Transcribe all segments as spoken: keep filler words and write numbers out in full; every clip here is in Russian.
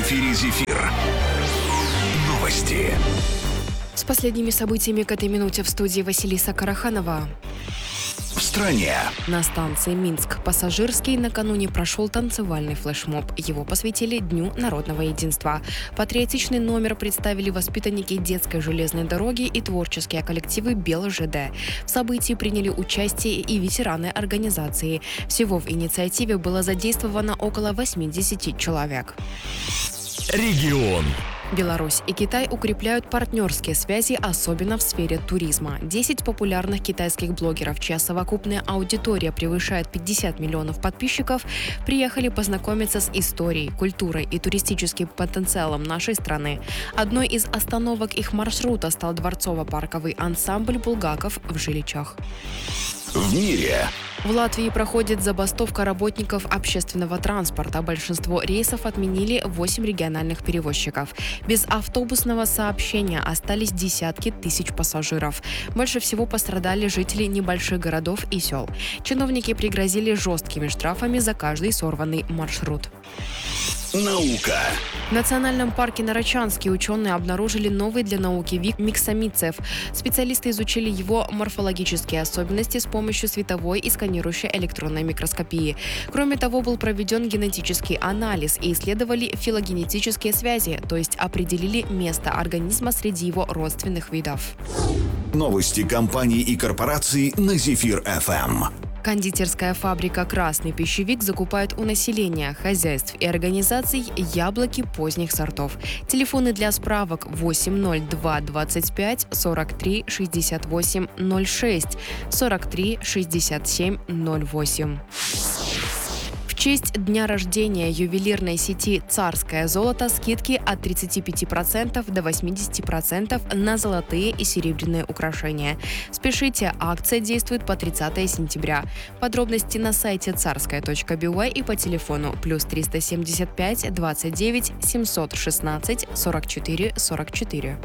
эфире «Зефир». Новости. С последними событиями к этой минуте в студии Василиса Караханова. В стране. На станции Минск-Пассажирский накануне прошел танцевальный флешмоб. Его посвятили Дню народного единства. Патриотичный номер представили воспитанники детской железной дороги и творческие коллективы БелЖД. В событии приняли участие и ветераны организации. Всего в инициативе было задействовано около восьмидесяти человек. Регион. Беларусь и Китай укрепляют партнерские связи, особенно в сфере туризма. десять популярных китайских блогеров, чья совокупная аудитория превышает пятьдесят миллионов подписчиков, приехали познакомиться с историей, культурой и туристическим потенциалом нашей страны. Одной из остановок их маршрута стал дворцово-парковый ансамбль «Булгаков» в Жиличах. В мире. В Латвии проходит забастовка работников общественного транспорта. Большинство рейсов отменили восемь региональных перевозчиков. Без автобусного сообщения остались десятки тысяч пассажиров. Больше всего пострадали жители небольших городов и сел. Чиновники пригрозили жесткими штрафами за каждый сорванный маршрут. Наука. В Национальном парке Нарочанский ученые обнаружили новый для науки вид миксомицев. Специалисты изучили его морфологические особенности с помощью световой и сканирующей электронной микроскопии. Кроме того, был проведен генетический анализ и исследовали филогенетические связи, то есть определили место организма среди его родственных видов. Новости компаний и корпораций на «Зефир-ФМ». Кондитерская фабрика «Красный пищевик» закупает у населения, хозяйств и организаций яблоки поздних сортов. Телефоны для справок восемь ноль два двадцать пять сорок три шестьдесят восемь ноль шесть сорок три шестьдесят семь ноль восемь. В честь дня рождения ювелирной сети «Царское золото» скидки от тридцати пяти процентов до восьмидесяти процентов на золотые и серебряные украшения. Спешите, акция действует по тридцатое сентября. Подробности на сайте царская точка бай и по телефону плюс триста семьдесят пять двадцать девять семьсот шестнадцать сорок четыре сорок четыре.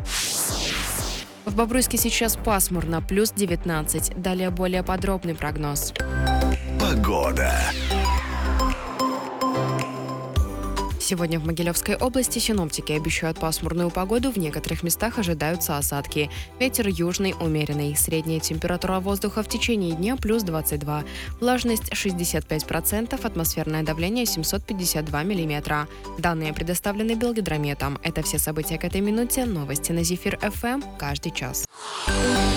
В Бобруйске сейчас пасмурно, плюс девятнадцать. Далее более подробный прогноз. Погода. Сегодня в Могилевской области синоптики обещают пасмурную погоду, в некоторых местах ожидаются осадки. Ветер южный умеренный. Средняя температура воздуха в течение дня плюс двадцать два. Влажность шестьдесят пять процентов, атмосферное давление семьсот пятьдесят два миллиметра. Данные предоставлены Белгидрометом. Это все события к этой минуте. Новости на «Зефир-ФМ» каждый час.